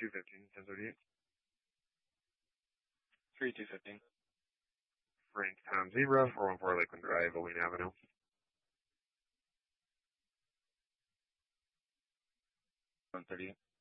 215, 1038. 3215. Frank Tom Zebra, 414 Lakeland Drive, Olean Avenue. 138.